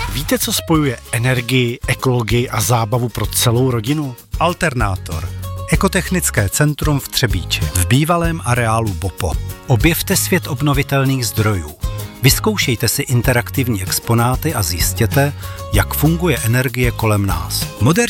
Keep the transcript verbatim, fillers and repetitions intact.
Víte, co spojuje energii, ekologii a zábavu pro celou rodinu? Alternátor. Ekotechnické centrum v Třebíči. V bývalém areálu Bopo. Objevte svět obnovitelných zdrojů. Vyzkoušejte si interaktivní exponáty a zjistěte, jak funguje energie kolem nás. Moderní